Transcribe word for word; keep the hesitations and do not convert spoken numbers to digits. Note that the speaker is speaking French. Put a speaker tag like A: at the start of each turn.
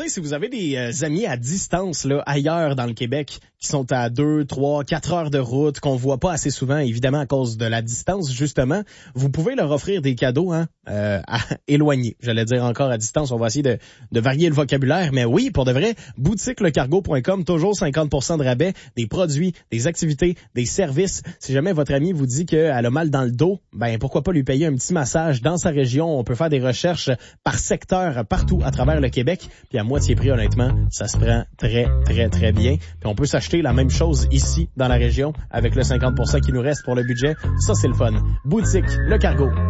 A: sais, si vous avez des euh, amis à distance, là, ailleurs dans le Québec, qui sont à deux, trois, quatre heures de route, qu'on voit pas assez souvent, évidemment, à cause de la distance, justement, vous pouvez leur offrir des cadeaux, hein, euh, à éloigner. J'allais dire encore à distance, on va essayer de, de varier le vocabulaire, mais oui, pour de vrai, boutique le cargo point com, toujours cinquante pour cent de rabais, des produits, des activités, des services. Si jamais votre ami vous dit qu'elle a mal dans le dos, ben pourquoi pas lui payer un petit massage dans sa région. On peut faire des recherches par secteur partout à travers le Québec, puis à moitié prix, honnêtement, ça se prend très, très, très bien. Puis on peut s'acheter la même chose ici, dans la région, avec le cinquante pour cent qui nous reste pour le budget. Ça, c'est le fun. Boutique Le Cargo.